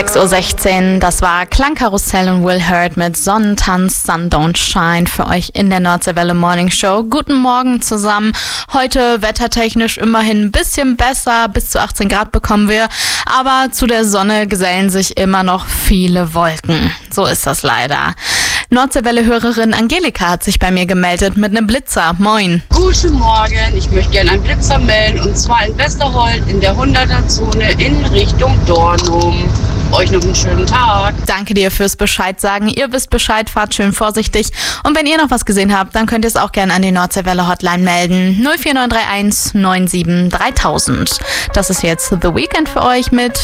6:16 Uhr, das war Klangkarussell und Will Hurt mit Sonnentanz, Sun Don't Shine für euch in der Nordseewelle Morning Show. Guten Morgen zusammen. Heute wettertechnisch immerhin ein bisschen besser, bis zu 18 Grad bekommen wir, aber zu der Sonne gesellen sich immer noch viele Wolken. So ist das leider. Nordseewelle-Hörerin Angelika hat sich bei mir gemeldet mit einem Blitzer. Moin. Guten Morgen, ich möchte gerne einen Blitzer melden und zwar in Westerhold in der 100er-Zone in Richtung Dornum. Euch noch einen schönen Tag. Danke dir fürs Bescheid sagen. Ihr wisst Bescheid, fahrt schön vorsichtig. Und wenn ihr noch was gesehen habt, dann könnt ihr es auch gerne an die Nordseewelle Hotline melden. 04931 97 3000. Das ist jetzt The Weekend für euch mit